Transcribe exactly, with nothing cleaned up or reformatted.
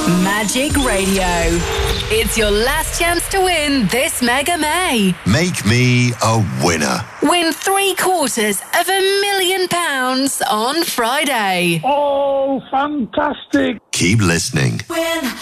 Magic Radio. It's your last chance to win this Mega May. Make me a winner. Win three quarters of a million pounds on Friday. Oh, fantastic. Keep listening. Win.